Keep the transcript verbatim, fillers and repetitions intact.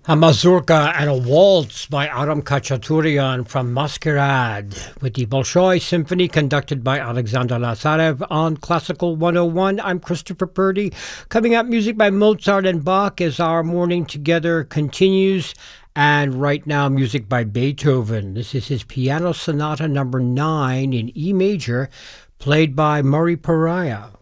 A mazurka and a waltz by Aram Khachaturian from Masquerade with the Bolshoi Symphony conducted by Alexander Lazarev on Classical one oh one. I'm Christopher Purdy. Coming up, music by Mozart and Bach as our morning together continues. And right now, music by Beethoven. This is his Piano Sonata number nine in E major, played by Murray Pariah.